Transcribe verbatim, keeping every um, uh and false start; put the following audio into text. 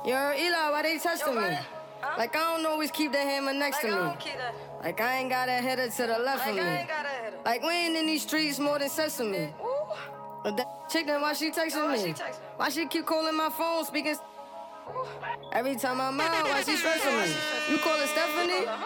Yo, Eli, why they testing Yo, me? brother. Huh? Like I don't always keep the hammer next Like, to I me. don't keep that. Like I ain't got a header to the left Like, of me. I ain't got a header. Like we ain't in these streets more than sesame. Ooh. But that chick then why she texting Yo, why me? she texting? Why she keep calling my phone, speaking? Every time I'm out, why she stressing me? You call her Stephanie?